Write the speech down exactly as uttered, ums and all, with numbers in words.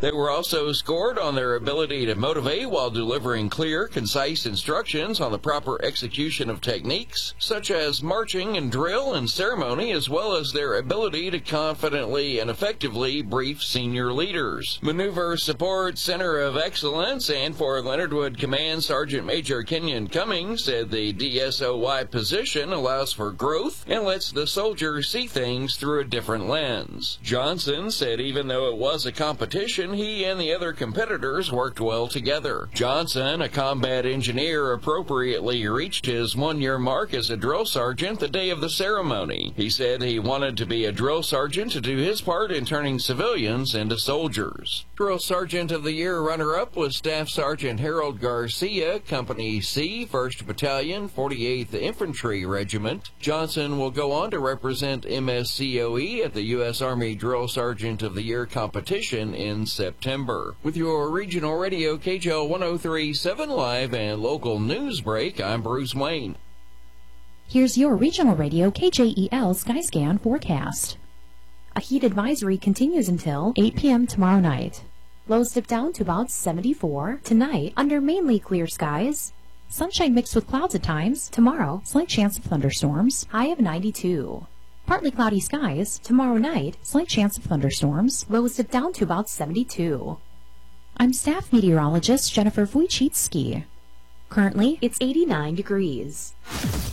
They were also scored on their ability to motivate while delivering clear, concise instructions on the proper execution of techniques, such as marching and drill and ceremony, as well as their ability to confidently and effectively brief senior leaders. Maneuver Support Center of Excellence and for Leonard Wood Command Sergeant Major Kenyon Cummings said the D S O Y position allows for growth and lets the soldier see things through a different lens. Johnson said even though it was a competition, he and the other competitors worked well together. Johnson, a combat engineer, appropriately reached his one-year mark as a drill sergeant the day of the ceremony. He said he wanted to be a drill sergeant to do his part in turning civilians into soldiers. Drill Sergeant of the Year runner-up was Staff Sergeant Harold Garcia, Company C, first Battalion, forty-eighth Infantry Regiment. Johnson will go on to represent M S C O E at the U S Army Drill Sergeant of the Year competition in September. With your regional radio K J L one oh three point seven live and local news break, I'm Bruce Wayne. Here's your regional radio K J E L Skyscan forecast. A heat advisory continues until eight p m tomorrow night. Lows dip down to about seventy-four. Tonight, under mainly clear skies. Sunshine mixed with clouds at times. Tomorrow, slight chance of thunderstorms. High of ninety-two. Partly cloudy skies. Tomorrow night, slight chance of thunderstorms. Lows dip down to about seventy-two. I'm staff meteorologist Jennifer Wojcicki. Currently, it's eighty-nine degrees.